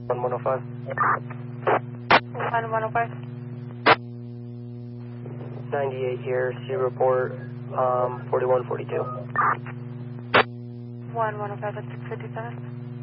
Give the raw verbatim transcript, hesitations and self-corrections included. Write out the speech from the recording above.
one one oh five. one one oh five. ninety-eight here, C report, um, forty-one forty-two. one one oh five at six fifty-seven.